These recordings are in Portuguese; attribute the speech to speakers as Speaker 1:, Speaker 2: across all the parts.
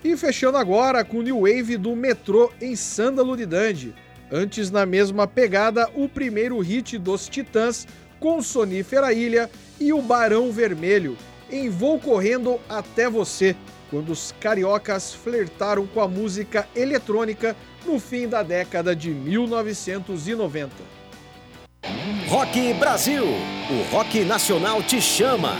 Speaker 1: E fechando agora com o New Wave do Metrô em Sândalo de Dundee. Antes, na mesma pegada, o primeiro hit dos Titãs com Sonífera Ilha e o Barão Vermelho, em Vou Correndo Até Você, quando os cariocas flertaram com a música eletrônica no fim da década de 1990.
Speaker 2: Rock Brasil, o rock nacional te chama.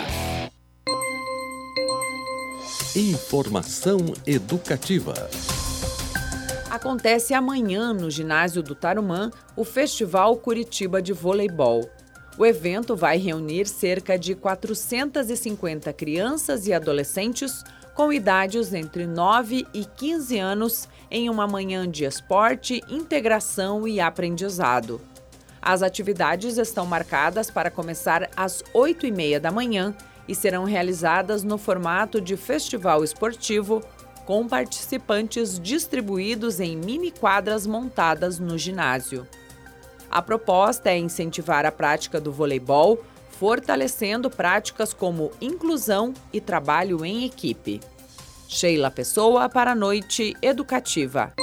Speaker 3: Informação educativa.
Speaker 4: Acontece amanhã no ginásio do Tarumã o Festival Curitiba de Voleibol. O evento vai reunir cerca de 450 crianças e adolescentes com idades entre 9 e 15 anos em uma manhã de esporte, integração e aprendizado. As atividades estão marcadas para começar às 8h30 da manhã e serão realizadas no formato de festival esportivo, com participantes distribuídos em mini quadras montadas no ginásio. A proposta é incentivar a prática do voleibol, fortalecendo práticas como inclusão e trabalho em equipe. Sheila Pessoa para a Noite Educativa.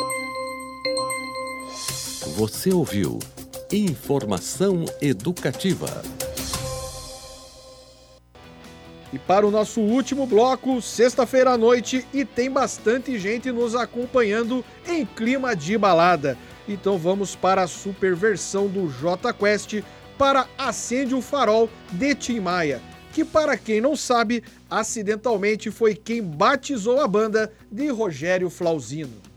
Speaker 3: Você ouviu Informação Educativa.
Speaker 1: E para o nosso último bloco, sexta-feira à noite, e tem bastante gente nos acompanhando em clima de balada. Então vamos para a super versão do Jota Quest para Acende o Farol de Tim Maia, que, para quem não sabe, acidentalmente foi quem batizou a banda de Rogério Flauzino.